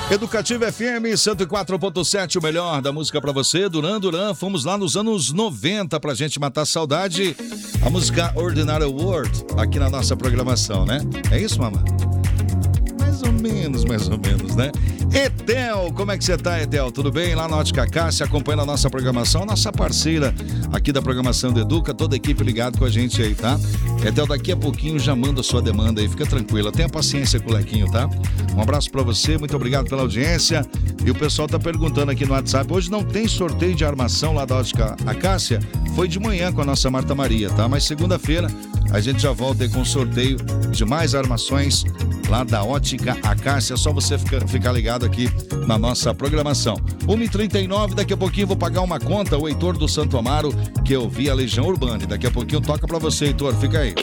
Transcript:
Educativa FM 104.7, o melhor da música pra você. Duran Duran, fomos lá nos anos 90 pra gente matar a saudade. A música Ordinary World aqui na nossa programação, né? É isso, mamãe? Mais ou menos, né? Etel, como é que você tá, Etel? Tudo bem? Lá na Ótica Cássia, acompanhando a nossa programação, nossa parceira aqui da programação do Educa, toda a equipe ligada com a gente aí, tá? Etel, daqui a pouquinho já manda a sua demanda aí, fica tranquila, tenha paciência com o Lequinho, tá? Um abraço pra você, muito obrigado pela audiência. E o pessoal tá perguntando aqui no WhatsApp, hoje não tem sorteio de armação lá da Ótica Cássia? Foi de manhã com a nossa Marta Maria, tá? Mas segunda-feira a gente já volta aí com o sorteio de mais armações lá da Ótica Cássia. É só você ficar ligado aqui na nossa programação. 1h39, daqui a pouquinho vou pagar uma conta, o Heitor do Santo Amaro, que eu vi a Legião Urbana. Daqui a pouquinho toca pra você, Heitor, fica aí.